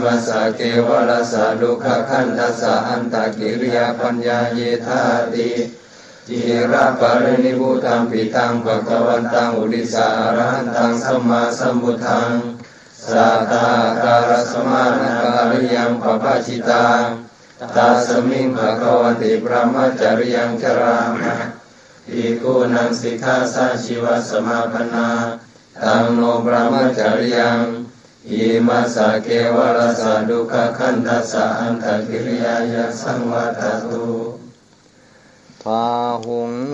มัสสะเกวรัสสะดุขขันธัสสะอันตกิริยาปัญญาเยธาติจิระปรินิพพุตังปิตังภคะวันตังอุดิสาอรหันตังสัมมาสัมพุทธังสัทธาการสมานาการิยังปปะชิตังตัสมิงภคะวันติพระมัจจริยังชรามะภิกขุนังสิกขาสัจฉิวสมาปนาตังโนพระมัจจริยังอิมัสสะเกวรัสสะดุขขันธัสสะอันตกิริยายะสังวัตตุพาหุง